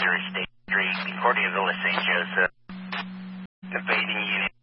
State Street, Concordia Villa, St. Joseph. Evading unit.